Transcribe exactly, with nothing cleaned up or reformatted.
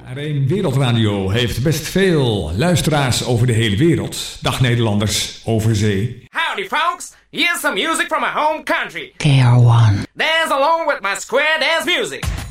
R één Wereldradio heeft best veel luisteraars over de hele wereld. Dag Nederlanders over zee. Howdy folks, here's some music from my home country. K R one. Dance along with my square dance music.